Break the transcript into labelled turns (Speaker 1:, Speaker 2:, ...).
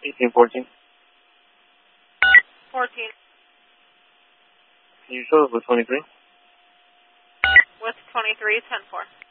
Speaker 1: Team 14.
Speaker 2: 14.
Speaker 1: Can you show us with 23?
Speaker 2: With 23, 10-4.